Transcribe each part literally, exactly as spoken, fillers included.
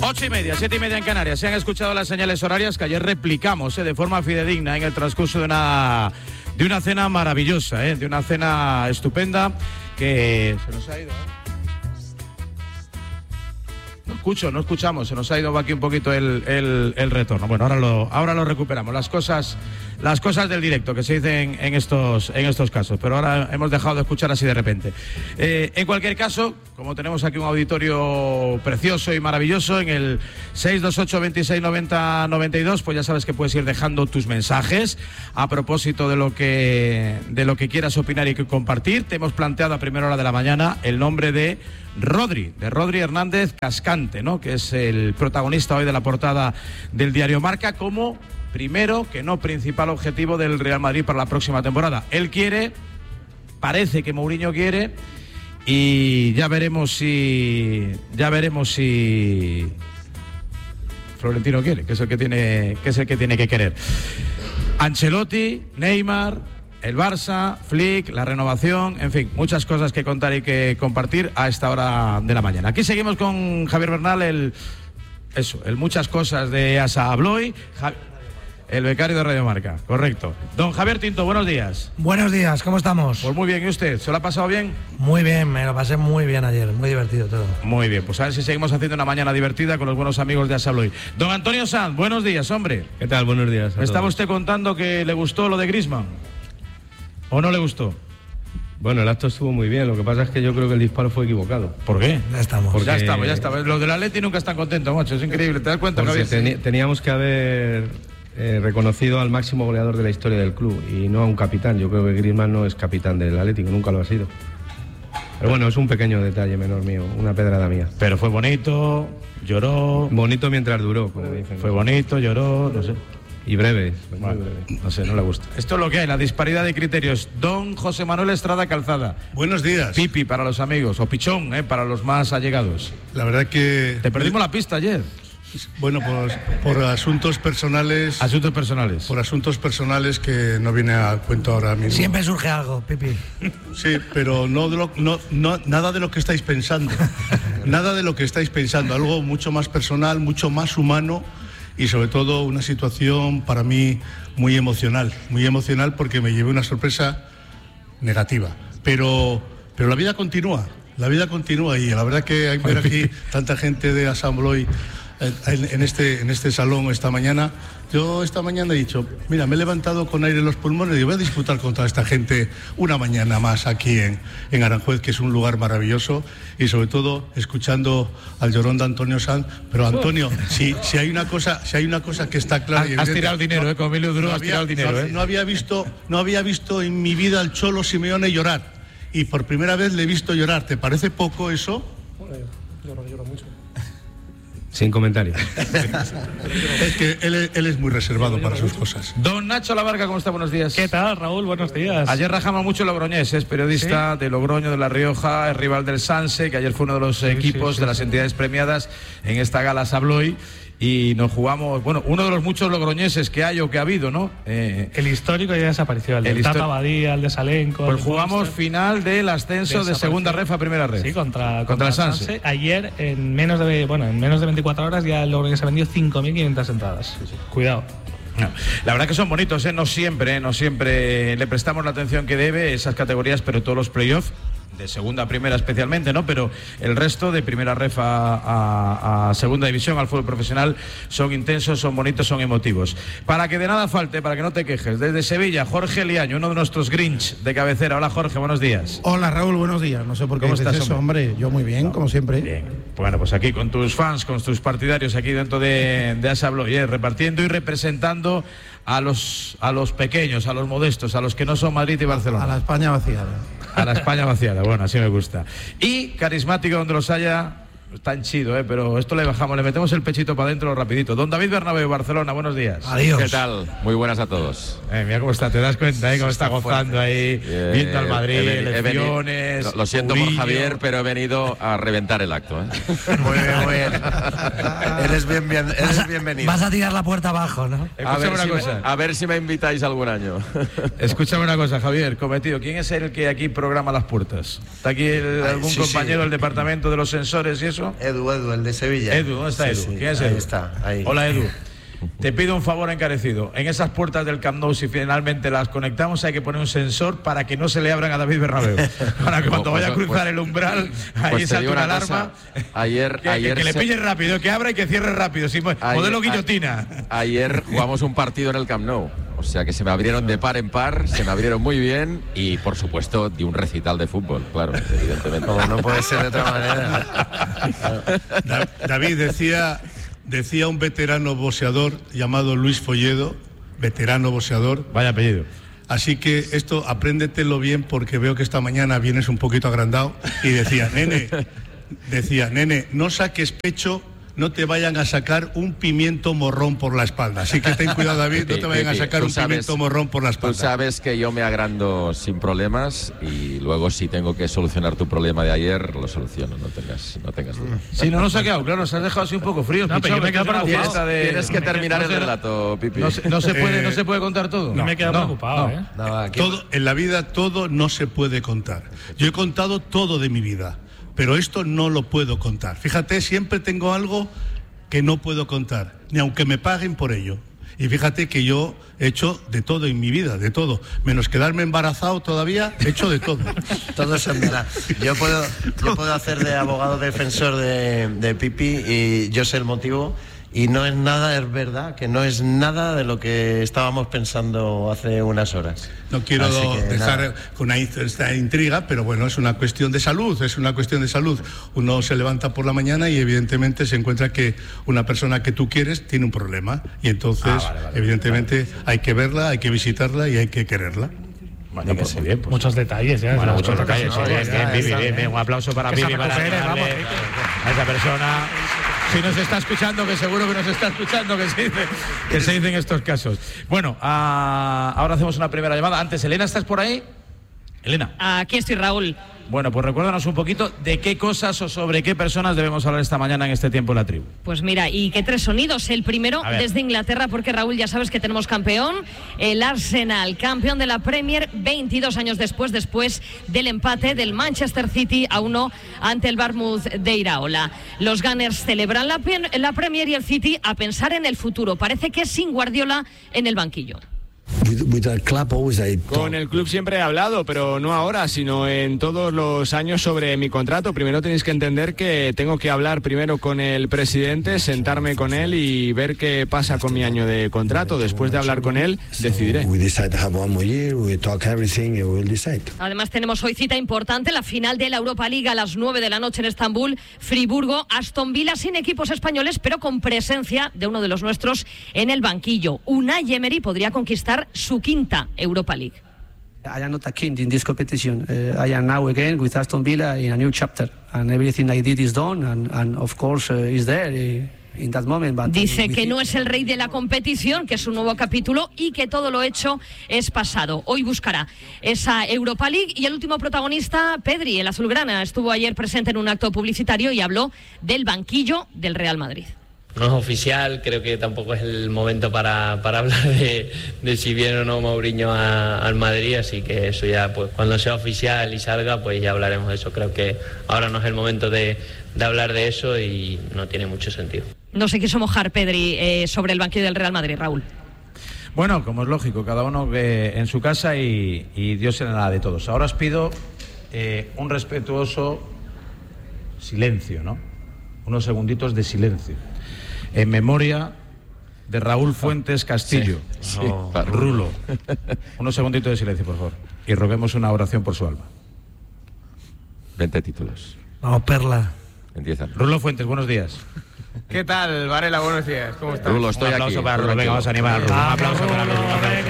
Ocho y media, siete y media en Canarias. Se han escuchado las señales horarias que ayer replicamos eh, de forma fidedigna en el transcurso de una, de una cena maravillosa, eh, de una cena estupenda que se nos ha ido, ¿eh? No escucho, no escuchamos, se nos ha ido aquí un poquito el, el, el retorno. Bueno, ahora lo, ahora lo recuperamos. Las cosas, las cosas del directo que se dicen en estos, en estos casos, pero ahora hemos dejado de escuchar así de repente. Eh, en cualquier caso, como tenemos aquí un auditorio precioso y maravilloso, en el seis dos ocho, veintiséis, noventa, noventa y dos, pues ya sabes que puedes ir dejando tus mensajes a propósito de lo que, de lo que quieras opinar y que compartir. Te hemos planteado a primera hora de la mañana el nombre de Rodri, de Rodri Hernández Cascante, ¿no? Que es el protagonista hoy de la portada del diario Marca, como primero, que no principal objetivo del Real Madrid para la próxima temporada. Él quiere, parece que Mourinho quiere, y ya veremos si ya veremos si Florentino quiere, que es el que tiene que es el que tiene que querer. Ancelotti, Neymar, el Barça, Flick, la renovación, en fin, muchas cosas que contar y que compartir a esta hora de la mañana. Aquí seguimos con Javier Bernal, el eso, el muchas cosas de Asa Abloy, ja, el becario de Radio Marca, correcto. Don Javier Tinto, buenos días. Buenos días, ¿cómo estamos? Pues muy bien, ¿y usted? ¿Se lo ha pasado bien? Muy bien, me lo pasé muy bien ayer, muy divertido todo. Muy bien, pues a ver si seguimos haciendo una mañana divertida con los buenos amigos de Asa Abloy. Don Antonio Sanz, buenos días, hombre. ¿Qué tal? Buenos días. Me estaba usted contando que le gustó lo de Griezmann. ¿O no le gustó? Bueno, el acto estuvo muy bien, lo que pasa es que yo creo que el disparo fue equivocado. ¿Por qué? Ya estamos. Porque... Ya estamos, ya estamos. Los del Atleti nunca están contentos, macho, es increíble, ¿te das cuenta? Porque teni- teníamos que haber eh, reconocido al máximo goleador de la historia del club y no a un capitán. Yo creo que Griezmann no es capitán del Atlético, nunca lo ha sido. Pero bueno, es un pequeño detalle menor mío, una pedrada mía. Pero fue bonito, lloró... Bonito mientras duró, como dicen. Fue bonito, lloró, no sé... Y breve, bueno, breve. No sé, no le gusta. Esto es lo que hay, la disparidad de criterios. Don José Manuel Estrada Calzada. Buenos días. Pipi para los amigos, o Pichón, eh, para los más allegados. La verdad que... Te perdimos la pista ayer. Bueno, pues por asuntos personales... Asuntos personales. Por asuntos personales que no viene a cuento ahora mismo. Siempre surge algo, Pipi. Sí, pero no, de lo, no, no nada de lo que estáis pensando. Nada de lo que estáis pensando. Algo mucho más personal, mucho más humano. Y sobre todo una situación para mí muy emocional, muy emocional porque me llevé una sorpresa negativa. Pero, pero la vida continúa, la vida continúa y la verdad que hay que ver aquí tanta gente de Asa Abloy en, en, este, en este salón esta mañana. Yo esta mañana he dicho, mira, me he levantado con aire en los pulmones y voy a disfrutar con toda esta gente una mañana más aquí en, en Aranjuez, que es un lugar maravilloso, y sobre todo escuchando al llorón de Antonio Sanz. Pero Antonio, si, si hay una cosa, si hay una cosa que está clara... Has, has tirado el dinero, no, eh, con Emilio Duro, no has había, tirado el dinero, no, eh. no había visto, no había visto en mi vida al Cholo Simeone llorar, y por primera vez le he visto llorar. ¿Te parece poco eso? Bueno, lloro, lloro mucho. Sin comentarios. Es que él, él es muy reservado para sus cosas. Don Nacho Lavarga, ¿cómo está? Buenos días. ¿Qué tal, Raúl? Buenos días. Ayer rajamos mucho Logroñés, es periodista ¿Sí? de Logroño, de La Rioja, es rival del Sanse, que ayer fue uno de los sí, equipos sí, sí, de las sí. entidades premiadas en esta gala Sabloy. Y nos jugamos, bueno, uno de los muchos logroñeses que hay o que ha habido, ¿no? Eh, el histórico ya desapareció, el de Tata Badía, el de Salenco. Pues jugamos final del ascenso de segunda ref a primera ref. Sí, contra, contra, contra el Sanse. Sanse. Ayer, en menos de bueno, en menos de veinticuatro horas, ya el Logroñés ha vendido cinco mil quinientas entradas. Sí, sí. Cuidado. No, la verdad que son bonitos, ¿eh? No siempre, ¿eh? no siempre le prestamos la atención que debe esas categorías, pero todos los playoffs de segunda a primera especialmente, ¿no? Pero el resto de primera ref a, a, a segunda división, al fútbol profesional, son intensos, son bonitos, son emotivos. Para que de nada falte, para que no te quejes, desde Sevilla, Jorge Liaño, uno de nuestros Grinch de cabecera. Hola, Jorge, buenos días. Hola, Raúl, buenos días. No sé por qué ¿Cómo estás, eso, hombre? Yo muy bien, no, como siempre. Bien. Bueno, pues aquí con tus fans, con tus partidarios aquí dentro de, de Asa Abloy, ¿eh? repartiendo y representando a los, a los pequeños, a los modestos, a los que no son Madrid y Barcelona. A la España vaciada. A la España vaciada, bueno, así me gusta. Y carismático donde los haya, tan chido, ¿eh? Pero esto le bajamos, le metemos el pechito para adentro rapidito. Don David Bernabéu, Barcelona, buenos días. Adiós. ¿Qué tal? Muy buenas a todos. Eh, mira cómo está, te das cuenta, ¿eh? Cómo está gozando ahí, eh, viendo al Madrid, he, he elecciones... Lo, lo siento Murillo. por Javier, pero he venido a reventar el acto, ¿eh? Muy bien, muy bien. Eres, bien, bien, eres vas a, bienvenido. Vas a tirar la puerta abajo, ¿no? A ver, una si cosa. Me, a ver si me invitáis algún año. Escúchame una cosa, Javier, cometido. ¿Quién es el que aquí programa las puertas? ¿Está aquí el, Ay, algún sí, compañero sí. del departamento de los sensores y eso? ¿no? Edu, Edu, el de Sevilla. Edu, ¿dónde está Sí, Edu? sí, ¿Quién es ahí Edu? está, ahí. Hola, Edu. Te pido un favor encarecido. En esas puertas del Camp Nou, si finalmente las conectamos, hay que poner un sensor para que no se le abran a David Bernabéu. Para que cuando Pues, vaya a cruzar pues, el umbral, ahí pues te salta digo una una alarma. cosa. Ayer, que, ayer que, que le se- pille rápido, que abra y que cierre rápido. Sí, modelo guillotina. a- ayer jugamos un partido en el Camp Nou. O sea que se me abrieron de par en par, se me abrieron muy bien y por supuesto di un recital de fútbol, claro, evidentemente. Como no puede ser de otra manera. Da- David, decía, decía un veterano boxeador llamado Luis Folledo, veterano boxeador. Vaya apellido. Así que esto apréndetelo bien porque veo que esta mañana vienes un poquito agrandado. Y decía, nene, decía, nene, no saques pecho, no te vayan a sacar un pimiento morrón por la espalda. Así que ten cuidado, David, no te vayan a Pipi, sacar tú un sabes- pimiento morrón por la Tú espalda. sabes que yo me agrando sin problemas y luego si tengo que solucionar tu problema de ayer, lo soluciono, no tengas, no tengas duda. Si no nos ha quedado claro, se has dejado así un poco frío. No, pero yo me he quedado preocupado. De... Tienes que terminar no el se- relato, Pipi. No se, no se puede, Eh, no se puede contar todo. Yo me he quedado No, preocupado, no. ¿eh? No, aquí- Todo, en la vida todo no se puede contar. Yo he contado todo de mi vida, pero esto no lo puedo contar. Fíjate, siempre tengo algo que no puedo contar, ni aunque me paguen por ello. Y fíjate que yo he hecho de todo en mi vida, de todo. Menos quedarme embarazado todavía, he hecho de todo. Todo se enviará. Yo puedo, yo puedo hacer de abogado defensor de, de Pipi y yo sé el motivo. Y no es nada, es verdad, que no es nada de lo que estábamos pensando hace unas horas. No quiero Así que dejar nada. con ahí esta intriga, pero bueno, es una cuestión de salud, es una cuestión de salud. Uno se levanta por la mañana y evidentemente se encuentra que una persona que tú quieres tiene un problema. Y entonces, Ah, vale, vale, evidentemente, vale. hay que verla, hay que visitarla y hay que quererla. Bueno, pues muy bien. Pues. Muchos detalles, ya. Bueno, Las muchos cosas detalles. que Sí, son, bien, ya, bien, ya Pipi, está. bien, bien. Un aplauso para Que se Pipi, para recupere, darle vamos, a esa persona. Si nos está escuchando, que seguro que nos está escuchando, que se dice, que se dice en estos casos. Bueno, ah, ahora hacemos una primera llamada. Antes, Elena, ¿estás por ahí? Elena. Aquí estoy, Raúl. Bueno, pues recuérdanos un poquito de qué cosas o sobre qué personas debemos hablar esta mañana en este tiempo en la tribu. Pues mira, y qué tres sonidos. El primero A ver. desde Inglaterra, porque Raúl, ya sabes que tenemos campeón, el Arsenal, campeón de la Premier, veintidós años después, después del empate del Manchester City a uno ante el Bournemouth de Iraola. Los Gunners celebran la, la Premier y el City a pensar en el futuro. Parece que sin Guardiola en el banquillo. Con el club siempre he hablado, pero no ahora, sino en todos los años sobre mi contrato. Primero tenéis que entender que tengo que hablar primero con el presidente, sentarme con él y ver qué pasa con mi año de contrato. Después de hablar con él, decidiré. Además tenemos hoy cita importante, la final de la Europa League a las nueve de la noche en Estambul, Friburgo, Aston Villa sin equipos españoles, pero con presencia de uno de los nuestros en el banquillo. Unai Emery podría conquistar su quinta Europa League. I am not a king in this competition. Uh, I am now again with Aston Villa in a new chapter, and everything I did is done, and, and of course uh, is there uh, in that moment. But Dice que no es el rey de la competición, que es un nuevo capítulo y que todo lo hecho es pasado. Hoy buscará esa Europa League y el último protagonista, Pedri, el azulgrana, estuvo ayer presente en un acto publicitario y habló del banquillo del Real Madrid. No es oficial, creo que tampoco es el momento para, para hablar de, de si viene o no Mourinho a- al Madrid, así que eso ya, pues cuando sea oficial y salga, pues ya hablaremos de eso. Creo que ahora no es el momento de, de hablar de eso y no tiene mucho sentido. No se quiso mojar Pedri eh, sobre el banquillo del Real Madrid, Raúl. Bueno, como es lógico, cada uno eh, en su casa y, y Dios en la de todos. Ahora os pido eh, un respetuoso silencio, ¿no? Unos segunditos de silencio. En memoria de Raúl Fuentes Castillo. Sí, sí, Oh, para Rulo. Unos segunditos de silencio, por favor. Y roguemos una oración por su alma. veinte títulos Vamos, Perla. en diez años. Rulo Fuentes, buenos días. ¿Qué tal, Varela? Buenos días. ¿Cómo estás? Rulo, estoy Un aplauso aquí. para Rulo. Venga, vamos a animar a Rulo. Un aplauso para Rulo.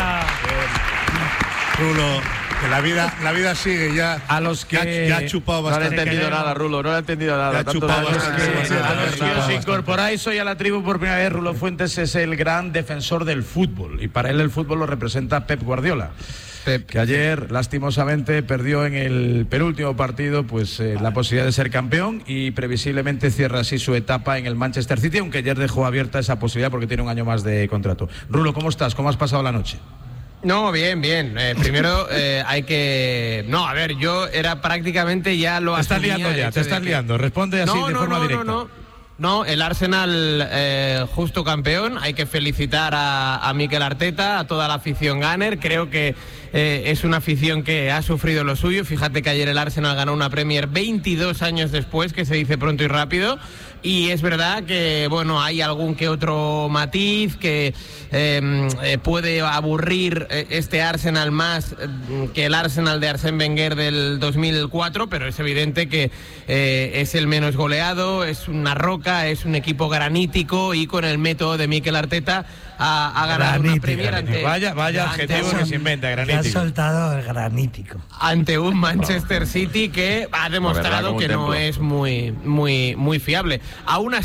Rulo, que la vida, la vida sigue ya. A los que ya, ya ha chupado No le he bastante. entendido nada, Rulo, no le he entendido nada. Ya ha Tanto chupado daño bastante. que- Sí, A los que Nada, os bastante. incorporáis hoy a la tribu por primera vez, Rulo Fuentes es el gran defensor del fútbol y para él el fútbol lo representa Pep Guardiola. Pep. Que ayer lastimosamente perdió en el penúltimo partido pues eh, la posibilidad de ser campeón y previsiblemente cierra así su etapa en el Manchester City, aunque ayer dejó abierta esa posibilidad porque tiene un año más de contrato. Rulo, ¿cómo estás? ¿Cómo has pasado la noche? No, bien, bien. Eh, primero eh, hay que... No, a ver, yo era prácticamente ya lo Te estás asumía liando el ya, hecho te de estás que- liando. Responde así No, de no, forma no, directa. no, no. No, el Arsenal eh, justo campeón. Hay que felicitar a, a Mikel Arteta, a toda la afición Gunner. Creo que eh, es una afición que ha sufrido lo suyo. Fíjate que ayer el Arsenal ganó una Premier veintidós años después, que se dice pronto y rápido. Y es verdad que, bueno, hay algún que otro matiz que eh, eh, puede aburrir eh, este Arsenal más eh, que el Arsenal de Arsène Wenger del dos mil cuatro, pero es evidente que eh, es el menos goleado, es una roca, es un equipo granítico y con el método de Mikel Arteta ha, ha ganado una Premier ante, Vaya, vaya ante adjetivo un- que se inventa, Te has granítico. soltado el granítico. ante un Manchester City que ha demostrado como un que no templo. es muy, muy, muy fiable. Aún así,